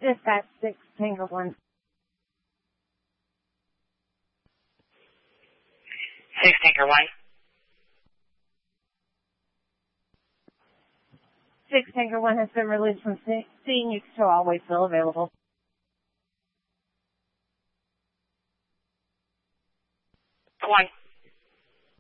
Dispatch 6 Tango 1. 6 Tango 1. 6 Tango 1 has been released from scene. You still always still available. 1.